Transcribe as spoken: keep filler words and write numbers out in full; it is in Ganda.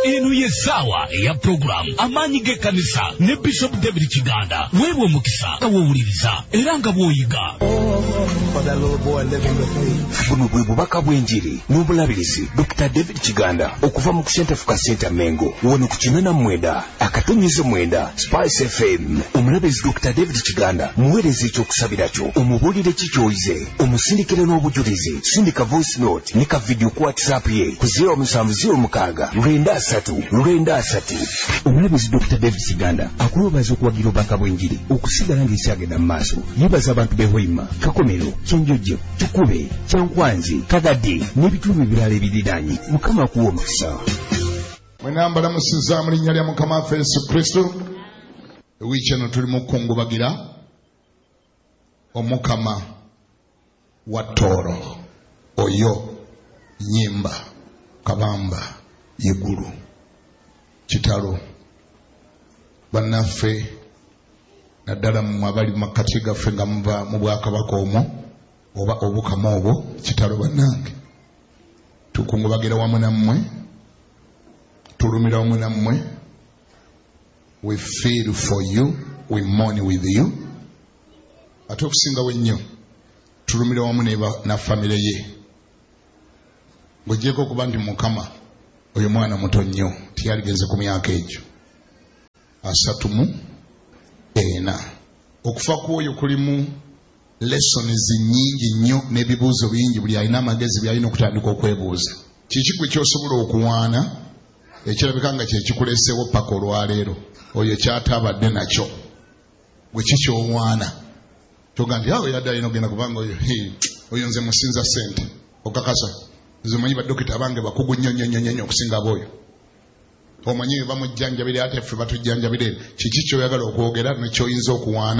eno ye sawa ya program amanyi ge kanisa ne Bishop David Kiganda wewe mukisa awuliriza era nga bwoyiga buno bwe bubaka bw'enjiri n'obulabirizi Doctor David Kiganda okuva mu Center for Center Mengo wono ku kinana mwenda akatunyize mwenda Spice F M. Omulabirizi Doctor David Kiganda muweereza ekyokusabira kyo omubulire kikyoyize omusindikire n'obujulizi sindika voice note ne ka video ku WhatsApp ye ku zero seven zero mukaaga lwenda asatu lwenda asatu. Omulabirizi Doctor David Kiganda akulobaza okuwagira obubaka bw'enjiri okusigala ng'ekyagenda mu maaso yebaza abantu behoima Kakomero Kyenjojo Tukube Kyankwanzi Kagadi n'ebitundu ebirala ebiriraanye Mukama kuwa omukisa. Mwenambala musiza mu linnya lya Mukama waffe Yesu Kristo. Ewiiki eno tuli mu kukungubagira Omukama wa Tooro oyo Nyimba Kabamba Yegulu Kitalo bannaffe naddala mu abali mu makati gaffe nga muva mu Bwakabaka omwo oba obukama obwo Kitalo bannange tukungubagira wamu nammwe tulumira wamu nammwe. We feel for you, we mourn with you. Ate okusingawo ennyo tulumira wamu na famire ye ng'ogyeko okuba nti Mukama oyo mwana muto nnyo tiyaligenze ku myaka egyo asatu mu ena. Okufa kw'oyo kulimu lessons nnyingi nnyo n'ebibuuzo bingi buli alina amagezi by'alina okutandika okwebuuza. Kiki gwe ky'osobola okuwaana ekirabika nga kye kikuleeseewo paka olwaleero oyo kyatabadde nakyo gwe kikyowaana toga nti awo yadde alina ogenda kubanga oyo oyo nze musinza ssente okakasa nze manyi badokita abange bakugu nnyo nnyo nnyo nnyo okusinga b'oyo omanyi bamujjanjabire ate ffe batujjanjabire kiki kyoyagala okwogera nekyoyinza okuwaana